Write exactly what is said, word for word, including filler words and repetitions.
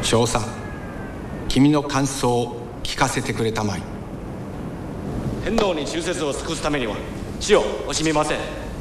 少佐、君の感想を聞かせてくれたまい。 天皇に忠節を尽くすためには死を惜しみません。